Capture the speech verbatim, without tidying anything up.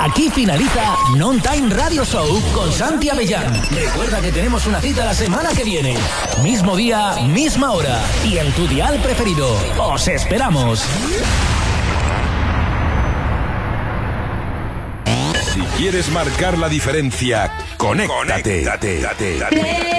Aquí finaliza Non Time Radio Show con Santi Avellán. Recuerda que tenemos una cita la semana que viene. Mismo día, misma hora. Y en tu dial preferido. ¡Os esperamos! Si quieres marcar la diferencia, conéctate. Conéctate.